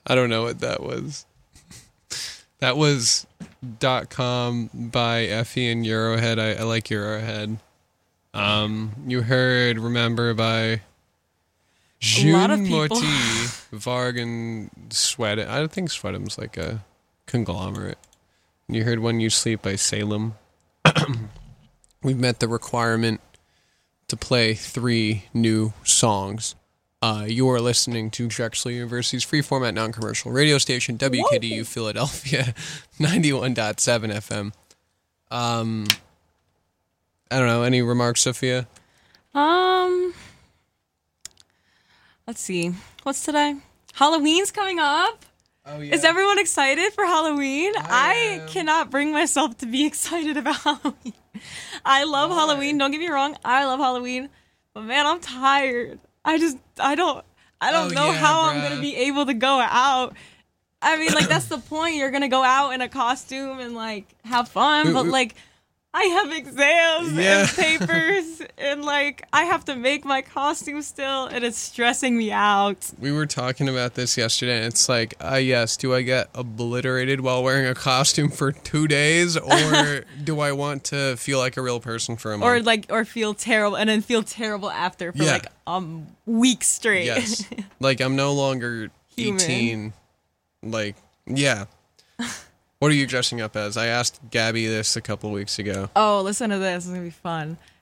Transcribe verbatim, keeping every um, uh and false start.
I don't know what that was. That was dot com by Effie and Eurohead. I, I like Eurohead. Um, you heard Remember by June Morty, Varg, and Sweat. I don't think Sweatum's like a conglomerate. You heard When You Sleep by Salem. We've met the requirement to play three new songs. Uh, you are listening to Drexel University's free format non-commercial radio station, W K D U Whoa. Philadelphia, ninety-one point seven F M. Um, I don't know. Any remarks, Sophia? Um, let's see. What's today? Halloween's coming up. Oh, yeah. Is everyone excited for Halloween? I, I cannot bring myself to be excited about Halloween. I love Why? Halloween. Don't get me wrong. I love Halloween. But man, I'm tired. I just, I don't, I don't Oh, know yeah, how bruh. I'm going to be able to go out. I mean, like, that's the point. You're going to go out in a costume and, like, have fun. But, like, I have exams Yeah. and papers. And, like, I have to make my costume still. And it's stressing me out. We were talking about this yesterday, and it's like, uh, yes, do I get obliterated while wearing a costume for two days, or do I want to feel like a real person for a month? Or, like, or feel terrible. And then feel terrible after for, Yeah. like, a week straight. Yes. Like, I'm no longer Human. eighteen. Like, yeah. What are you dressing up as? I asked Gabby this a couple weeks ago. Oh, listen to this. It's going to be fun.